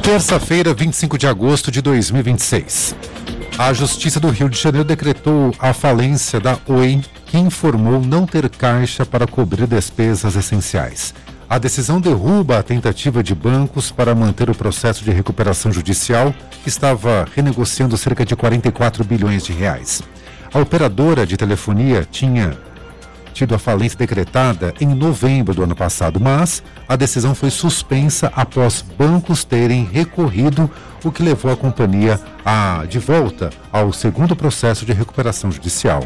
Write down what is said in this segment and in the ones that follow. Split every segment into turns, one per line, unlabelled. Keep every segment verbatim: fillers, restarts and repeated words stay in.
Terça-feira, vinte e cinco de agosto de dois mil e vinte e seis. A Justiça do Rio de Janeiro decretou a falência da Oi, que informou não ter caixa para cobrir despesas essenciais. A decisão derruba a tentativa de bancos para manter o processo de recuperação judicial, que estava renegociando cerca de quarenta e quatro bilhões de reais. A operadora de telefonia tinha tido a falência decretada em novembro do ano passado, mas a decisão foi suspensa após bancos terem recorrido, o que levou a companhia a, de volta ao segundo processo de recuperação judicial.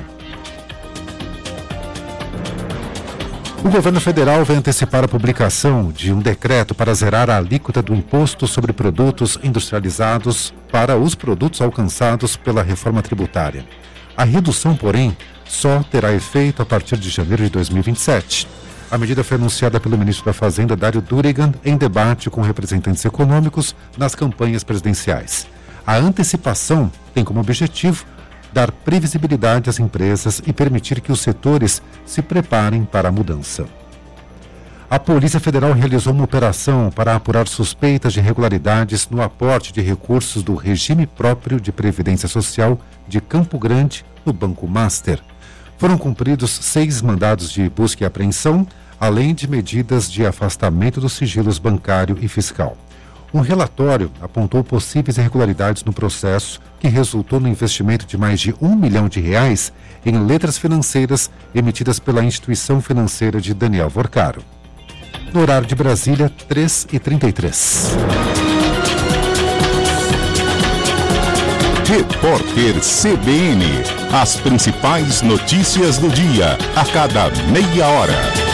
O governo federal vai antecipar a publicação de um decreto para zerar a alíquota do imposto sobre produtos industrializados para os produtos alcançados pela reforma tributária. A redução, porém, só terá efeito a partir de janeiro de dois mil e vinte e sete. A medida foi anunciada pelo ministro da Fazenda, Dário Durigan, em debate com representantes econômicos nas campanhas presidenciais. A antecipação tem como objetivo dar previsibilidade às empresas e permitir que os setores se preparem para a mudança. A Polícia Federal realizou uma operação para apurar suspeitas de irregularidades no aporte de recursos do Regime Próprio de Previdência Social de Campo Grande no Banco Master. Foram cumpridos seis mandados de busca e apreensão, além de medidas de afastamento dos sigilos bancário e fiscal. Um relatório apontou possíveis irregularidades no processo, que resultou no investimento de mais de um milhão de reais em letras financeiras emitidas pela instituição financeira de Daniel Vorcaro. No horário de Brasília, três e trinta e três.
Repórter C B N. As principais notícias do dia, a cada meia hora.